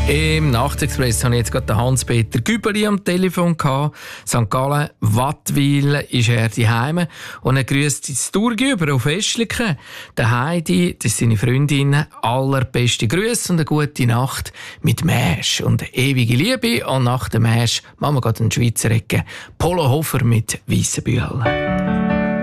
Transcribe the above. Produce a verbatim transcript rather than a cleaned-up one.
Im Nachtexpress hatte ich jetzt gerade den Hans-Peter Gübeli am Telefon. Sankt Gallen, Wattwil ist er daheim. Und er grüßt ins Thurgüber auf Eschliken. Der Heidi, das ist seine Freundin, allerbeste Grüße und eine gute Nacht mit Mäsch und ewige Liebe. Und nach dem Mäsch machen wir gerade einen Schweizer Ecke. Polo Hofer mit Weissenbühl.